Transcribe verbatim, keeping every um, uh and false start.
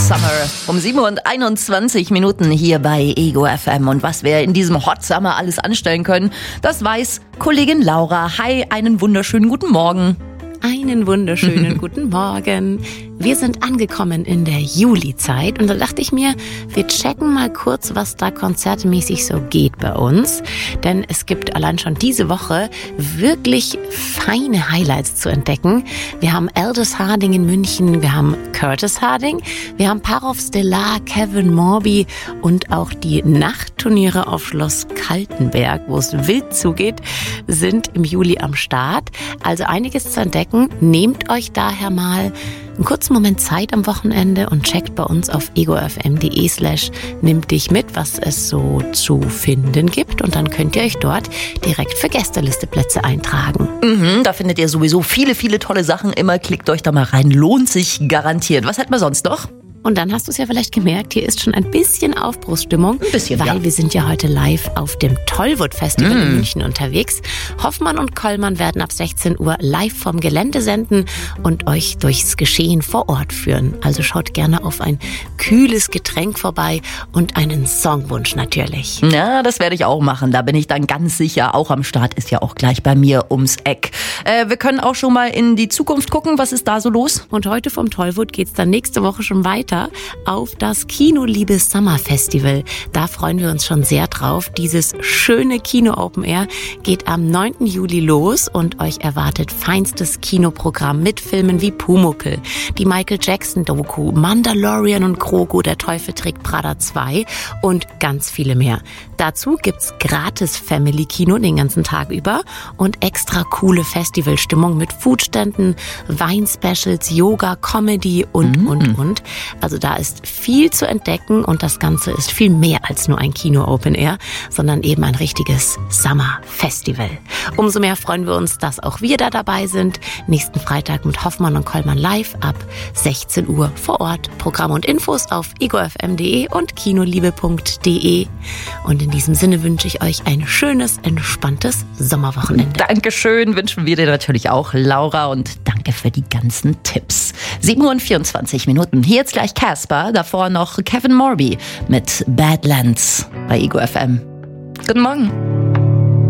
Summer um sieben Uhr und einundzwanzig Minuten hier bei Ego F M. Und was wir in diesem Hot Summer alles anstellen können, das weiß Kollegin Laura. Hi, einen wunderschönen guten Morgen. Einen wunderschönen guten Morgen. Wir sind angekommen in der Julizeit und da dachte ich mir, wir checken mal kurz, was da konzertmäßig so geht bei uns. Denn es gibt allein schon diese Woche wirklich feine Highlights zu entdecken. Wir haben Aldous Harding in München, wir haben Curtis Harding, wir haben Parov Stelar, Kevin Morby und auch die Nachtturniere auf Schloss Kaltenberg, wo es wild zugeht, sind im Juli am Start. Also einiges zu entdecken. Nehmt euch daher mal einen kurzen Moment Zeit am Wochenende und checkt bei uns auf egofm.de slash nimm dich mit, was es so zu finden gibt. Und dann könnt ihr euch dort direkt für Gästelisteplätze eintragen. Mhm, da findet ihr sowieso viele, viele tolle Sachen immer. Klickt euch da mal rein. Lohnt sich garantiert. Was hätten wir sonst noch? Und dann hast du es ja vielleicht gemerkt, hier ist schon ein bisschen Aufbruchsstimmung. Ein bisschen, Weil ja. wir sind ja heute live auf dem Tollwood Festival mm. in München unterwegs. Hoffmann und Kollmann werden ab sechzehn Uhr live vom Gelände senden und euch durchs Geschehen vor Ort führen. Also schaut gerne auf ein kühles Getränk vorbei und einen Songwunsch natürlich. Ja, das werde ich auch machen. Da bin ich dann ganz sicher. Auch am Start ist ja auch gleich bei mir ums Eck. Äh, wir können auch schon mal in die Zukunft gucken. Was ist da so los? Und heute vom Tollwood geht's dann nächste Woche schon weiter auf das Kinoliebe Summer Festival. Da freuen wir uns schon sehr drauf. Dieses schöne Kino Open Air geht am neunten Juli los und euch erwartet feinstes Kinoprogramm mit Filmen wie Pumuckl, die Michael Jackson Doku, Mandalorian und Grogu, der Teufel trägt Prada zwei und ganz viele mehr. Dazu gibt's gratis Family Kino den ganzen Tag über und extra coole Festivalstimmung mit Foodständen, Wein-Specials, Yoga, Comedy und, mm. und, und. Also da ist viel zu entdecken und das Ganze ist viel mehr als nur ein Kino Open Air, sondern eben ein richtiges Summer Festival. Umso mehr freuen wir uns, dass auch wir da dabei sind. Nächsten Freitag mit Hoffmann und Kollmann live ab sechzehn Uhr vor Ort. Programm und Infos auf egofm punkt de und kinoliebe punkt de. Und in diesem Sinne wünsche ich euch ein schönes, entspanntes Sommerwochenende. Dankeschön, wünschen wir dir natürlich auch, Laura, und danke für die ganzen Tipps. sieben Uhr und vierundzwanzig Minuten. Hier jetzt gleich Casper, davor noch Kevin Morby mit Badlands bei Ego F M. Guten Morgen.